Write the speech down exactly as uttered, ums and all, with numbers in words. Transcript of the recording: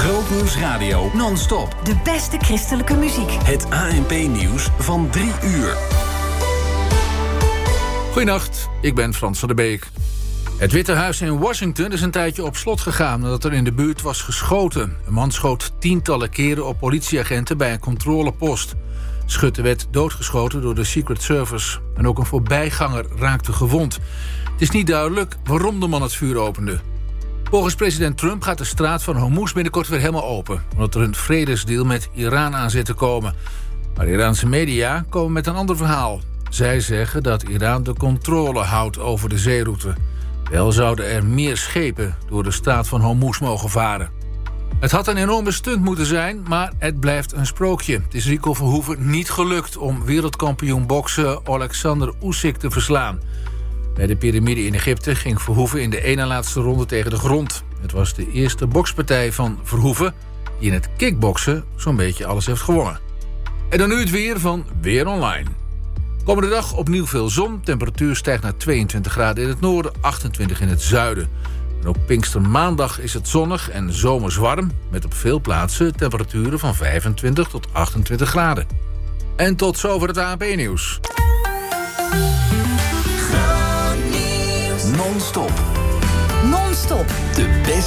Grootnieuws Radio non-stop. De beste christelijke muziek. Het A N P-nieuws van drie uur. Goedenacht, ik ben Frans van der Beek. Het Witte Huis in Washington is een tijdje op slot gegaan nadat er in de buurt was geschoten. Een man schoot tientallen keren op politieagenten bij een controlepost. Schutter werd doodgeschoten door de Secret Service. En ook een voorbijganger raakte gewond. Het is niet duidelijk waarom de man het vuur opende. Volgens president Trump gaat de straat van Hormuz binnenkort weer helemaal open, omdat er een vredesdeal met Iran aan zit te komen. Maar Iraanse media komen met een ander verhaal. Zij zeggen dat Iran de controle houdt over de zeeroute. Wel zouden er meer schepen door de straat van Hormuz mogen varen. Het had een enorme stunt moeten zijn, maar het blijft een sprookje. Het is Rico Verhoeven niet gelukt om wereldkampioen boksen Alexander Usyk te verslaan. Bij de piramide in Egypte ging Verhoeven in de ene laatste ronde tegen de grond. Het was de eerste bokspartij van Verhoeven die in het kickboksen zo'n beetje alles heeft gewonnen. En dan nu het weer van Weer Online. Komende dag opnieuw veel zon. Temperatuur stijgt naar tweeëntwintig graden in het noorden, achtentwintig in het zuiden. En ook Pinkstermaandag is het zonnig en zomers warm, met op veel plaatsen temperaturen van vijfentwintig tot achtentwintig graden. En tot zover het A N P-nieuws. Non-stop. Non-stop. De beste